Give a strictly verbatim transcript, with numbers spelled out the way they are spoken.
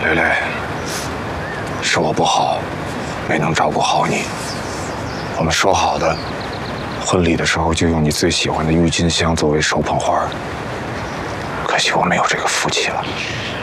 蕾蕾，是我不好，没能照顾好你。我们说好的，婚礼的时候就用你最喜欢的郁金香作为手捧花，可惜我没有这个福气了。